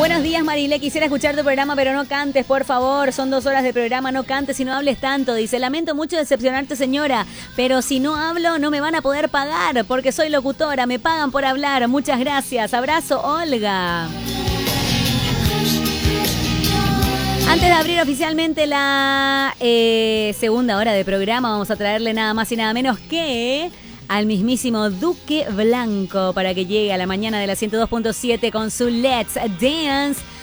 Buenos días, Marilé. Quisiera escuchar tu programa, pero no cantes, por favor. Son 2 horas de programa, no cantes y no hables tanto. Dice, lamento mucho decepcionarte, señora, pero si no hablo no me van a poder pagar porque soy locutora. Me pagan por hablar. Muchas gracias. Abrazo, Olga. Antes de abrir oficialmente la segunda hora de programa, vamos a traerle nada más y nada menos que al mismísimo Duque Blanco para que llegue a la mañana de la 102.7 con su Let's Dance.